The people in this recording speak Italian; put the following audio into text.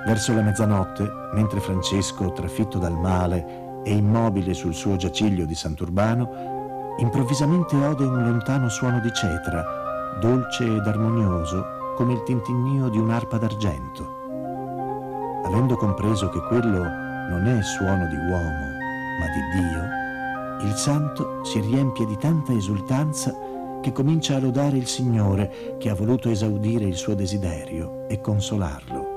Verso la mezzanotte, mentre Francesco, trafitto dal male e immobile sul suo giaciglio di Sant'Urbano, improvvisamente ode un lontano suono di cetra, dolce ed armonioso come il tintinnio di un'arpa d'argento. Avendo compreso che quello non è suono di uomo, ma di Dio, il santo si riempie di tanta esultanza che comincia a lodare il Signore che ha voluto esaudire il suo desiderio e consolarlo.